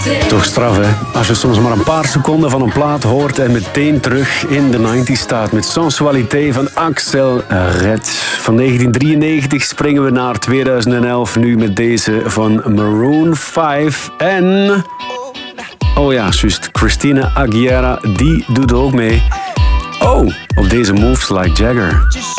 Toch straf, hè? Als je soms maar een paar seconden van een plaat hoort en meteen terug in de 90's staat met Sensualité van Axel Red. Van 1993 springen we naar 2011, nu met deze van Maroon 5 en... Oh ja, juist, Christina Aguilera, die doet ook mee. Oh, op deze Moves Like Jagger.